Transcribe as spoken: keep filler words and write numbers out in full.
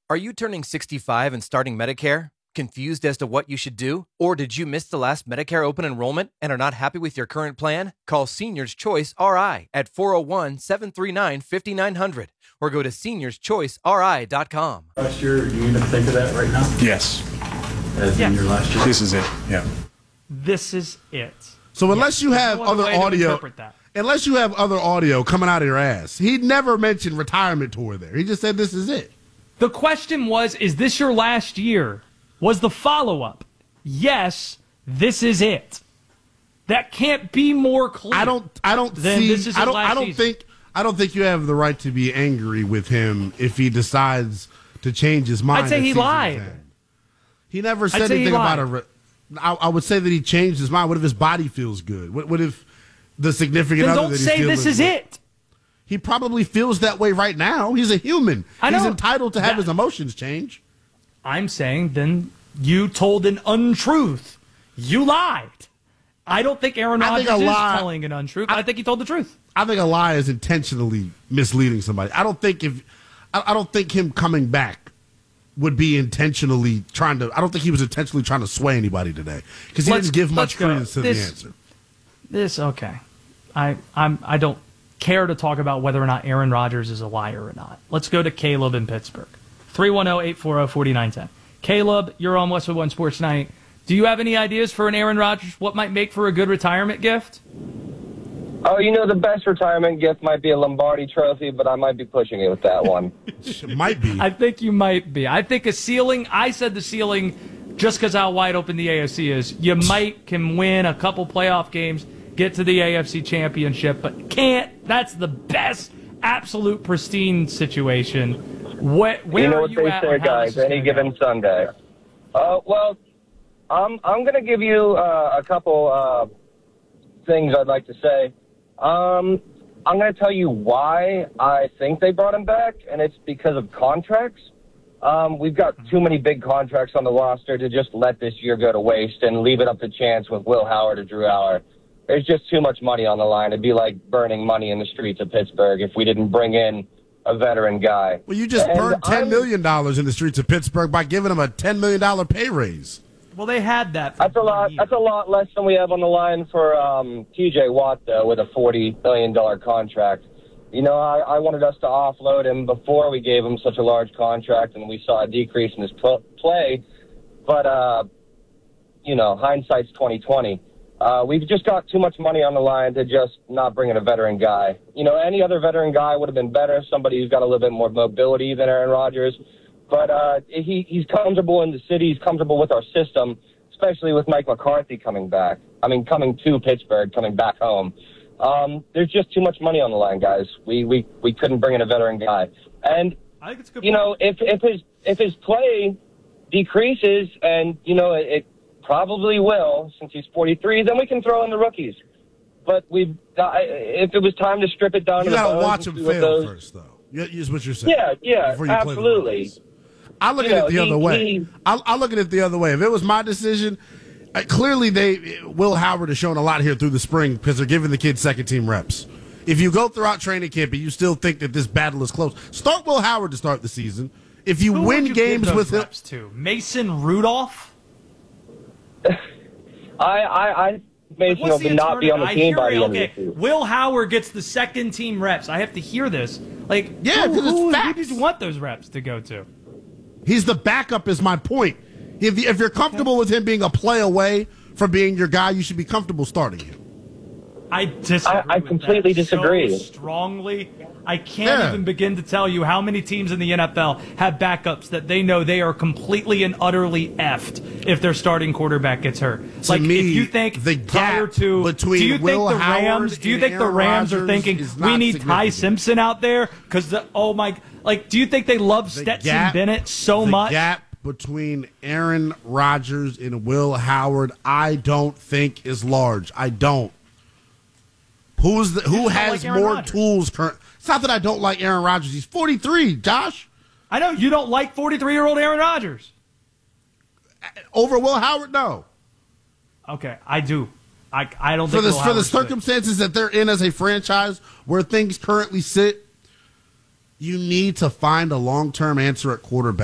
Are you turning sixty-five and starting Medicare? Confused as to what you should do? Or did you miss the last Medicare open enrollment and are not happy with your current plan? Call Seniors Choice R I at four oh one, seven three nine, five nine zero zero or go to seniors choice r i dot com. Last year, do you even think of that right now? Yes. As Yes. in your last year? This is it. Yeah. This is it. So unless you There's have no other way to audio, interpret that. unless you have other audio coming out of your ass, he never mentioned retirement tour there. He just said this is it. The question was, is this your last year? Was the follow-up, yes, this is it. That can't be more clear. I don't. I don't Then see. this is his I don't. last I don't season. think. I don't think you have the right to be angry with him if he decides to change his mind. I'd say at he season's lied. end. He never said I'd say he anything about a. lied. Re- I, I would say that he changed his mind. What if his body feels good? What, what if the significant Then other don't that he's say dealing this is with- it. He probably feels that way right now. He's a human. I He's know. entitled to have That- his emotions change. I'm saying then you told an untruth. You lied. I don't think Aaron I think Rodgers a is lie- telling an untruth. I, think he told the truth. I think a lie is intentionally misleading somebody. I don't think if I, I don't think him coming back would be intentionally trying to. I don't think he was intentionally trying to sway anybody today because he Let's- didn't give let's much go. credence to This- the answer. This okay. I I'm I don't care to talk about whether or not Aaron Rodgers is a liar or not. Let's go to Caleb in Pittsburgh. three one zero, eight four zero, four nine one zero. Caleb, you're on Westwood One Sports Night. Do you have any ideas for an Aaron Rodgers? What might make for a good retirement gift? Oh, you know, the best retirement gift might be a Lombardi trophy, but I might be pushing it with that one. Might be. I think you might be. I think a ceiling, I said the ceiling just because how wide open the A F C is. You might can win a couple playoff games, get to the A F C championship, but can't. That's the best, absolute pristine situation. Where, where you know are what you they at say, on how guys, this is any gonna given go? Sunday. Uh, well, I'm, I'm going to give you uh, a couple uh, things I'd like to say. Um, I'm going to tell you why I think they brought him back, and it's because of contracts. Um, we've got too many big contracts on the roster to just let this year go to waste and leave it up to chance with Will Howard or Drew Howard. There's just too much money on the line. It'd be like burning money in the streets of Pittsburgh if we didn't bring in a veteran guy. Well, you just And burned ten I'm- million dollars in the streets of Pittsburgh by giving him a ten million dollar pay raise. Well, they had that. For That's a lot. one year. That's a lot less than we have on the line for um, T J Watt, though, with a forty million dollar contract. You know, I, I wanted us to offload him before we gave him such a large contract, and we saw a decrease in his pl- play. But uh, you know, hindsight's twenty twenty. Uh, we've just got too much money on the line to just not bring in a veteran guy. You know, any other veteran guy would have been better. Somebody who's got a little bit more mobility than Aaron Rodgers. But uh, he, he's comfortable in the city. He's comfortable with our system, especially with Mike McCarthy coming back. I mean, coming to Pittsburgh, coming back home. Um, there's just too much money on the line, guys. We we, we couldn't bring in a veteran guy. And, I think it's a good. you point. know, if, if his if his play decreases, and, you know, it, it probably will since he's forty-three, then we can throw in the rookies. But we've uh, if it was time to strip it down You to the got to bones watch and him see what fail those, first, though. Yeah, is what you're saying. Yeah, yeah, Before you play the absolutely. rookies. I look You at know, it the he- other way. he- I, I look at it the other way. If it was my decision, uh, clearly they Will Howard has shown a lot here through the spring because they're giving the kid second team reps. If you go throughout training camp and you still think that this battle is close, start Will Howard to start the season. If you Who would win you give games those with him, reps to Mason Rudolph. I, I, I Mason will What's the be not be on the alternative? I team hear by it. the end Okay, of the season. Will Howard gets the second team reps. I have to hear this. Like, Yeah, who, 'cause it's who, who facts. did you want those reps to go to? he's the backup. Is my point. If if you're comfortable with him being a play away from being your guy, you should be comfortable starting him. I disagree. I- I with completely that disagree. So strongly. I can't Yeah. even begin to tell you how many teams in the N F L have backups that they know they are completely and utterly effed if their starting quarterback gets hurt. To like me, if you think the prior gap to between do you Will think the Howard Rams do you and think the Aaron Rams are Rodgers thinking is we not need Ty significant. Simpson out there because the oh my like do you think they love The Stetson gap- Bennett so the much? gap between Aaron Rodgers and Will Howard, I don't think is large. I don't. Who's the, who just don't has like Aaron more Rodgers. tools? Current. It's not that I don't like Aaron Rodgers. He's forty-three, Josh. I know you don't like forty-three-year-old Aaron Rodgers. Over Will Howard, no. Okay, I do. I I don't For think the Will for the Howard's good. circumstances that they're in as a franchise, where things currently sit, you need to find a long-term answer at quarterback.